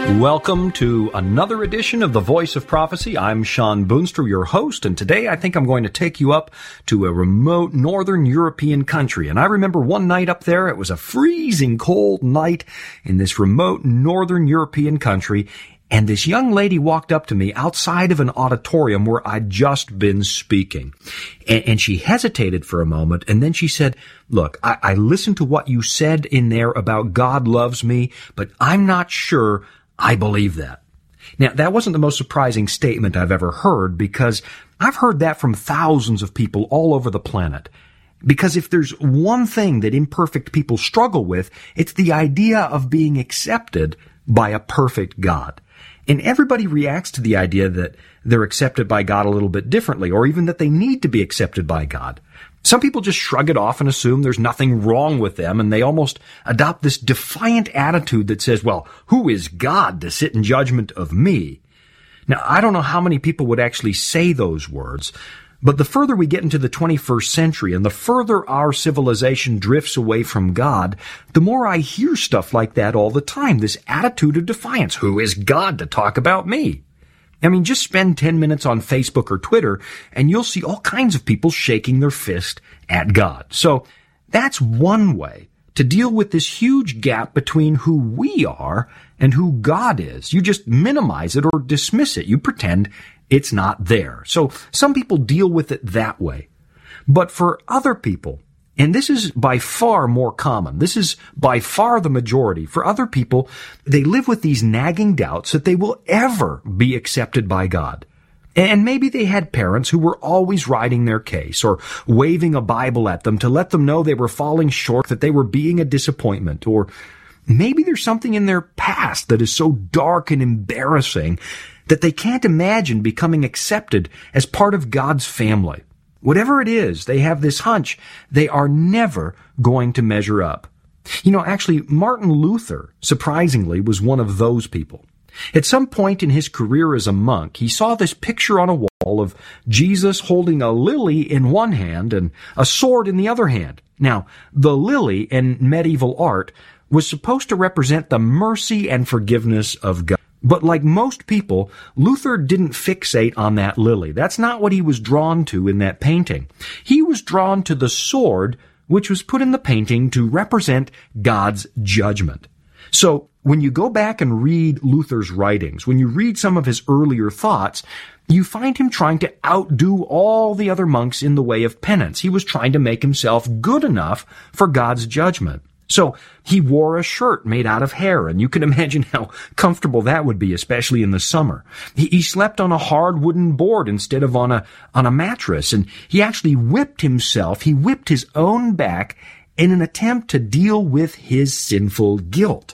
Welcome to another edition of The Voice of Prophecy. I'm Sean Boonstra, your host, and today I think I'm going to take you up to a remote northern European country. And I remember one night up there, it was a freezing cold night in this remote northern European country, and this young lady walked up to me outside of an auditorium where I'd just been speaking. And she hesitated for a moment, and then she said, "Look, I listened to what you said in there about God loves me, but I'm not sure I believe that." Now, that wasn't the most surprising statement I've ever heard, because I've heard that from thousands of people all over the planet. Because if there's one thing that imperfect people struggle with, it's the idea of being accepted by a perfect God. And everybody reacts to the idea that they're accepted by God a little bit differently, or even that they need to be accepted by God. Some people just shrug it off and assume there's nothing wrong with them, and they almost adopt this defiant attitude that says, well, who is God to sit in judgment of me? Now, I don't know how many people would actually say those words, but the further we get into the 21st century and the further our civilization drifts away from God, the more I hear stuff like that all the time, this attitude of defiance. Who is God to talk about me? I mean, just spend 10 minutes on Facebook or Twitter, and you'll see all kinds of people shaking their fist at God. So that's one way to deal with this huge gap between who we are and who God is. You just minimize it or dismiss it. You pretend it's not there. So some people deal with it that way. But for other people, and this is by far more common, this is by far the majority, for other people, they live with these nagging doubts that they will ever be accepted by God. And maybe they had parents who were always riding their case or waving a Bible at them to let them know they were falling short, that they were being a disappointment. Or maybe there's something in their past that is so dark and embarrassing that they can't imagine becoming accepted as part of God's family. Whatever it is, they have this hunch they are never going to measure up. You know, actually, Martin Luther, surprisingly, was one of those people. At some point in his career as a monk, he saw this picture on a wall of Jesus holding a lily in one hand and a sword in the other hand. Now, the lily in medieval art was supposed to represent the mercy and forgiveness of God. But like most people, Luther didn't fixate on that lily. That's not what he was drawn to in that painting. He was drawn to the sword, which was put in the painting to represent God's judgment. So when you go back and read Luther's writings, when you read some of his earlier thoughts, you find him trying to outdo all the other monks in the way of penance. He was trying to make himself good enough for God's judgment. So he wore a shirt made out of hair, and you can imagine how comfortable that would be, especially in the summer. He slept on a hard wooden board instead of on a mattress, and he actually whipped himself. He whipped his own back in an attempt to deal with his sinful guilt.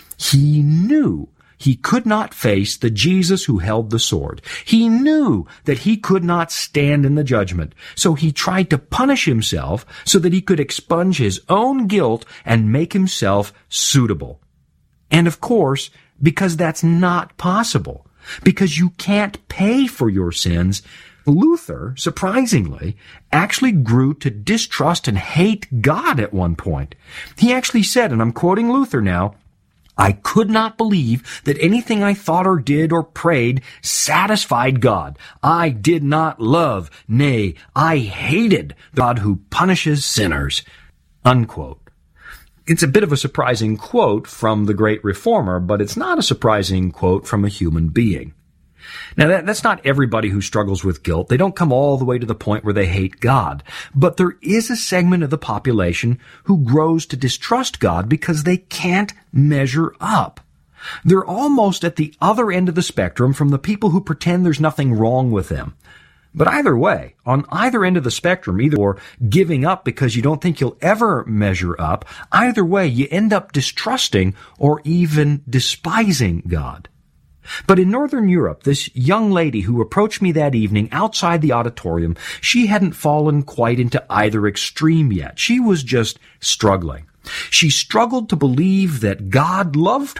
He knew he could not face the Jesus who held the sword. He knew that he could not stand in the judgment, so he tried to punish himself so that he could expunge his own guilt and make himself suitable. And of course, because that's not possible, because you can't pay for your sins, Luther, surprisingly, actually grew to distrust and hate God at one point. He actually said, and I'm quoting Luther now, "I could not believe that anything I thought or did or prayed satisfied God. I did not love, nay, I hated the God who punishes sinners." Unquote. It's a bit of a surprising quote from the great reformer, but it's not a surprising quote from a human being. Now, that's not everybody who struggles with guilt. They don't come all the way to the point where they hate God. But there is a segment of the population who grows to distrust God because they can't measure up. They're almost at the other end of the spectrum from the people who pretend there's nothing wrong with them. But either way, on either end of the spectrum, either or giving up because you don't think you'll ever measure up, either way, you end up distrusting or even despising God. But in Northern Europe, this young lady who approached me that evening outside the auditorium, she hadn't fallen quite into either extreme yet. She was just struggling. She struggled to believe that God loved